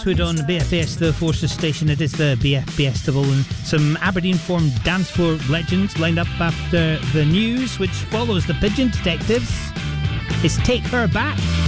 On BFBS, the Forces station. It is the BFBS Double, and some Aberdeen-formed dance floor legends lined up after the news, which follows the Pigeon Detectives. It's Take Her Back.